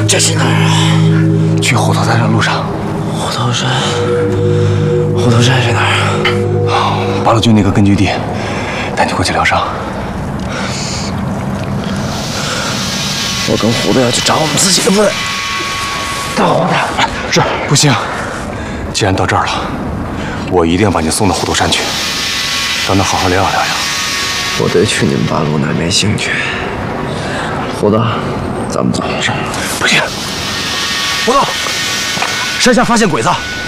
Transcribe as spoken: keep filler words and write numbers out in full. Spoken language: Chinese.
这是哪儿啊？ 去虎头山的路上。 虎头山，虎头山是哪儿啊？八路军那个根据地，带你过去疗伤。 我跟胡子要去找我们自己的部队。大胡子， 是不行。既然到这儿了，我一定要把你送到虎头山去，让他好好疗养疗养。 我对去你们八路那儿没兴趣。胡子，咱们走。 是，不行。胡总，山下发现鬼子。